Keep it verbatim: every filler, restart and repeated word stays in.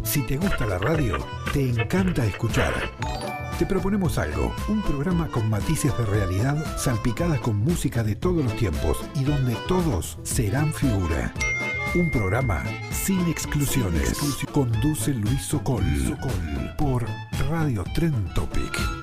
Si te gusta la radio, te encanta escuchar. Te proponemos algo, un programa con matices de realidad salpicadas con música de todos los tiempos y donde todos serán figura. Un programa sin exclusiones. Conduce Luis Sokol por Radio Trend Topic.